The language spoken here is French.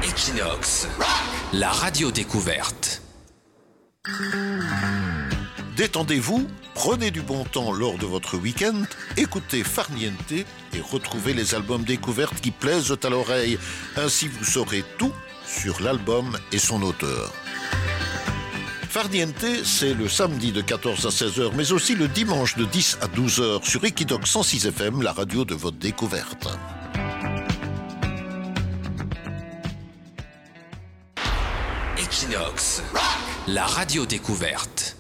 Equinox, la radio découverte. Détendez-vous, prenez du bon temps lors de votre week-end, écoutez Farniente et retrouvez les albums découvertes qui plaisent à l'oreille. Ainsi vous saurez tout sur l'album et son auteur. Farniente, c'est le samedi de 14 à 16h, mais aussi le dimanche de 10 à 12h sur Equinox 106 FM, la radio de votre découverte. Equinox, la radio découverte.